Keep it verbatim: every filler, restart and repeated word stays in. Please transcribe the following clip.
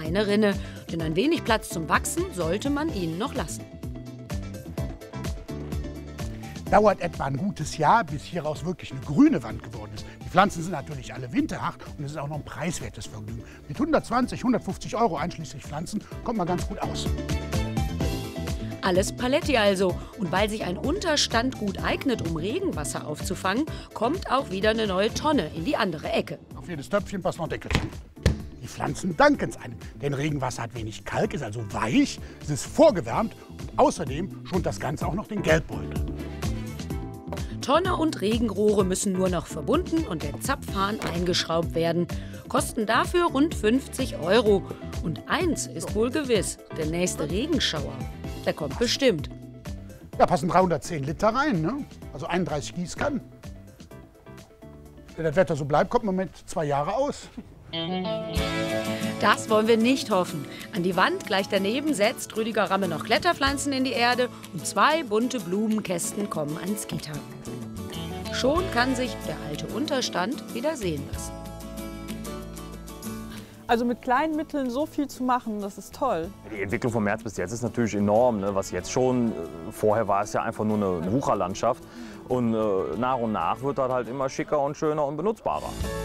keine Rinne. Denn ein wenig Platz zum Wachsen sollte man ihnen noch lassen. Dauert etwa ein gutes Jahr, bis hieraus wirklich eine grüne Wand geworden ist. Die Pflanzen sind natürlich alle winterhart und es ist auch noch ein preiswertes Vergnügen. Mit hundertzwanzig, hundertfünfzig Euro einschließlich Pflanzen kommt man ganz gut aus. Alles Paletti also. Und weil sich ein Unterstand gut eignet, um Regenwasser aufzufangen, kommt auch wieder eine neue Tonne in die andere Ecke. Auf jedes Töpfchen passt noch ein Deckel. Die Pflanzen danken es einem, denn Regenwasser hat wenig Kalk, ist also weich, es ist vorgewärmt und außerdem schont das Ganze auch noch den Geldbeutel. Tonne und Regenrohre müssen nur noch verbunden und der Zapfhahn eingeschraubt werden. Kosten dafür rund fünfzig Euro. Und eins ist wohl gewiss, der nächste Regenschauer, der kommt bestimmt. Da passen dreihundertzehn Liter rein, ne? Also einunddreißig Gießkannen. Wenn das Wetter so bleibt, kommt man mit zwei Jahre aus. Das wollen wir nicht hoffen. An die Wand gleich daneben setzt Rüdiger Ramme noch Kletterpflanzen in die Erde und zwei bunte Blumenkästen kommen ans Gitter. Schon kann sich der alte Unterstand wieder sehen lassen. Also mit kleinen Mitteln so viel zu machen, das ist toll. Die Entwicklung vom März bis jetzt ist natürlich enorm. Ne? Was jetzt schon, vorher war es ja einfach nur eine Wucherlandschaft. Und äh, nach und nach wird das halt immer schicker und schöner und benutzbarer.